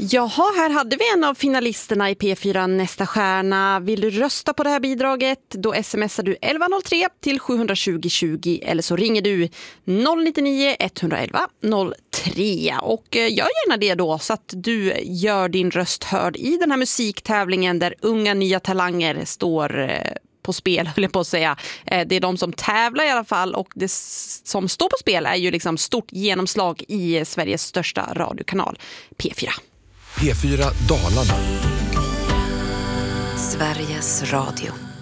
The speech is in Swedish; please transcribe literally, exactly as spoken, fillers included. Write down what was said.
Jaha, här hade vi en av finalisterna i P fyra Nästa stjärna. Vill du rösta på det här bidraget? Då smsar du elva noll tre till sju tjugo tjugo eller så ringer du noll nio nio ett ett ett noll tre. Och gör gärna det då så att du gör din röst hörd i den här musiktävlingen där unga nya talanger står på spel, höll jag på att säga. Det är de som tävlar i alla fall, och det som står på spel är ju liksom stort genomslag i Sveriges största radiokanal, P fyra. P fyra Dalarna. Sveriges Radio.